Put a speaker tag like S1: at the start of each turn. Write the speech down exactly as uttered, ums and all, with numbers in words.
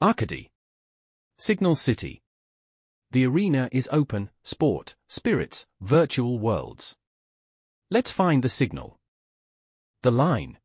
S1: Arcady. Signal City. The arena is open, sport, spirits, virtual worlds. Let's find the signal. The line.